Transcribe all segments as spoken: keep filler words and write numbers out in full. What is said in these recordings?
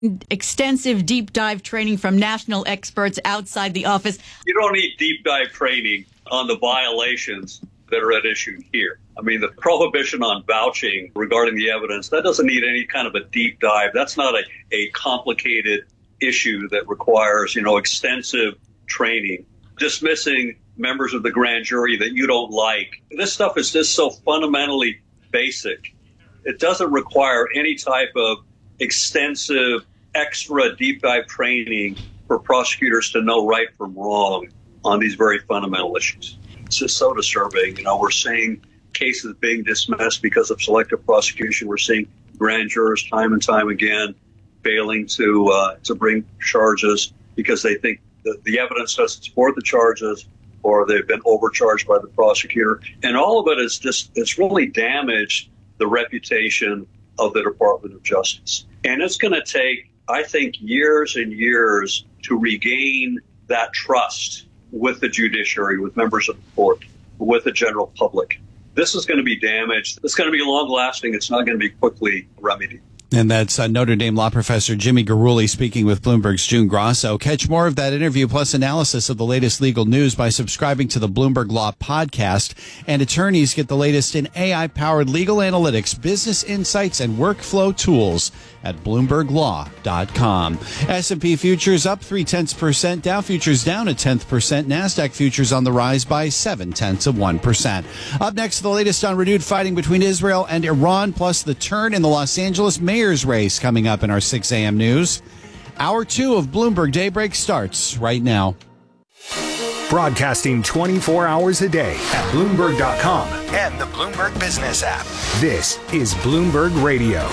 extensive deep dive training from national experts outside the office. You don't need deep dive training on the violations that are at issue here. I mean, the prohibition on vouching regarding the evidence, that doesn't need any kind of a deep dive. That's not a, a complicated issue that requires, you know, extensive training. Dismissing members of the grand jury that you don't like. This stuff is just so fundamentally basic. It doesn't require any type of extensive, extra deep dive training for prosecutors to know right from wrong on these very fundamental issues. It's just so disturbing. You know, we're seeing cases being dismissed because of selective prosecution. We're seeing grand jurors time and time again failing to uh, to bring charges because they think that the evidence doesn't support the charges or they've been overcharged by the prosecutor. And all of it is just, it's really damaged the reputation of the Department of Justice. And it's going to take, I think, years and years to regain that trust with the judiciary, with members of the court, with the general public. This is going to be damaged. It's going to be long lasting. It's not going to be quickly remedied. And that's uh, Notre Dame law professor Jimmy Guruli speaking with Bloomberg's June Grosso. Catch more of that interview plus analysis of the latest legal news by subscribing to the Bloomberg Law Podcast. And attorneys get the latest in A I-powered legal analytics, business insights, and workflow tools at bloomberg law dot com. S and P futures up three-tenths percent. Dow futures down a tenth percent. NASDAQ futures on the rise by seven-tenths of one percent. Up next, the latest on renewed fighting between Israel and Iran, plus the turn in the Los Angeles mayor's race coming up in our six a.m. news. Hour two of Bloomberg Daybreak starts right now. Broadcasting twenty-four hours a day at bloomberg dot com and the Bloomberg Business app. This is Bloomberg Radio.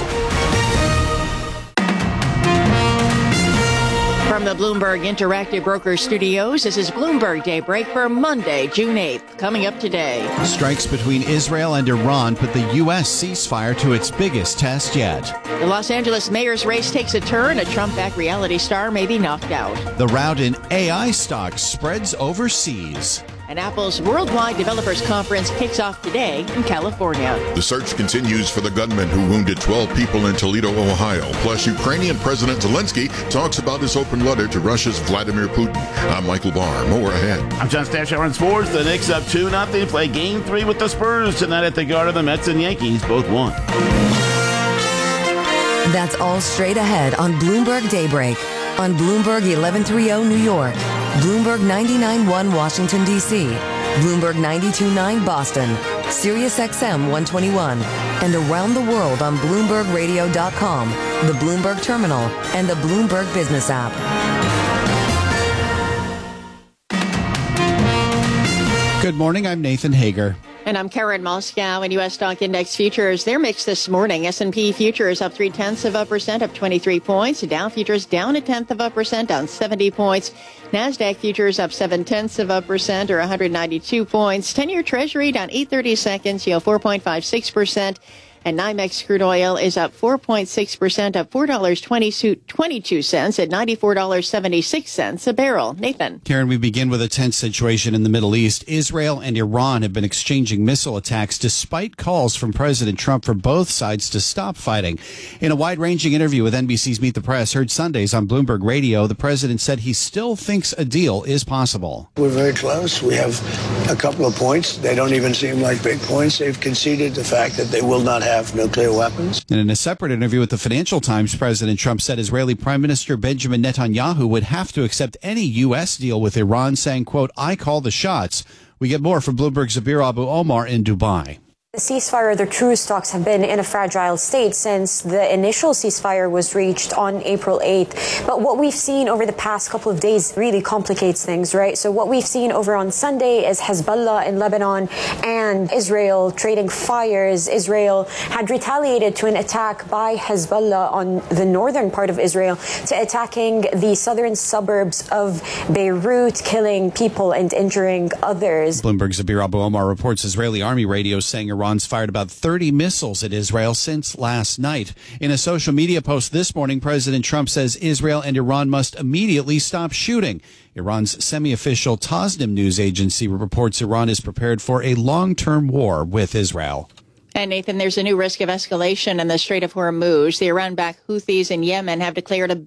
From the Bloomberg Interactive Broker Studios, this is Bloomberg Daybreak for Monday, June eighth. Coming up today. Strikes between Israel and Iran put the U S ceasefire to its biggest test yet. The Los Angeles mayor's race takes a turn. A Trump-backed reality star may be knocked out. The rout in A I stocks spreads overseas. And Apple's Worldwide Developers Conference kicks off today in California. The search continues for the gunman who wounded twelve people in Toledo, Ohio. Plus, Ukrainian President Zelensky talks about his open letter to Russia's Vladimir Putin. I'm Michael Barr. More ahead. I'm John Stashower on sports. The Knicks up two nothing. Play game three with the Spurs tonight at the Garden. The Mets and Yankees both won. That's all straight ahead on Bloomberg Daybreak. On Bloomberg eleven thirty New York, Bloomberg ninety-nine point one Washington, D C, Bloomberg ninety-two point nine Boston, Sirius X M one twenty-one, and around the world on Bloomberg Radio dot com, the Bloomberg Terminal, and the Bloomberg Business app. Good morning, I'm Nathan Hager. And I'm Karen Moscow. And U S stock index futures, they're mixed this morning. S and P futures up three-tenths of a percent, up twenty-three points. Dow futures down a tenth of a percent, down seventy points. NASDAQ futures up seven-tenths of a percent, or one hundred ninety-two points. ten-year Treasury down eight thirty-seconds, yield four point five six percent. And NYMEX crude oil is up four point six percent, up four dollars and twenty-two cents at ninety-four dollars and seventy-six cents a barrel. Nathan. Karen, we begin with a tense situation in the Middle East. Israel and Iran have been exchanging missile attacks despite calls from President Trump for both sides to stop fighting. In a wide-ranging interview with N B C's Meet the Press, heard Sundays on Bloomberg Radio, the president said he still thinks a deal is possible. We're very close. We have a couple of points. They don't even seem like big points. They've conceded the fact that they will not have nuclear weapons. And in a separate interview with the Financial Times, President Trump said Israeli Prime Minister Benjamin Netanyahu would have to accept any U S deal with Iran, saying, quote, I call the shots. We get more from Bloomberg's Zabir Abu Omar in Dubai. The ceasefire, the truce talks have been in a fragile state since the initial ceasefire was reached on April eighth. But what we've seen over the past couple of days really complicates things, right? So what we've seen over on Sunday is Hezbollah in Lebanon and Israel trading fires. Israel had retaliated to an attack by Hezbollah on the northern part of Israel to attacking the southern suburbs of Beirut, killing people and injuring others. Bloomberg's Zabir Abu Omar reports Israeli Army radio saying Iran's fired about thirty missiles at Israel since last night. In a social media post this morning, President Trump says Israel and Iran must immediately stop shooting. Iran's semi-official Tasnim news agency reports Iran is prepared for a long-term war with Israel. And Nathan, there's a new risk of escalation in the Strait of Hormuz. The Iran-backed Houthis in Yemen have declared a